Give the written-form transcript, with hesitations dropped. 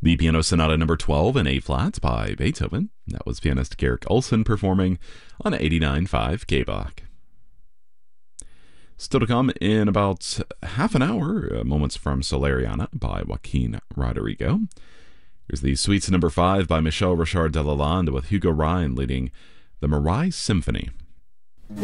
The Piano Sonata number 12 in A-flat by Beethoven. That was pianist Garrick Olson performing on 89.5 K-Bach. Still to come in about half an hour, Moments from Soleriana by Joaquin Rodrigo. Here's the Suites number 5 by Michel Richard Delalande with Hugo Rhine leading the Marais Symphony.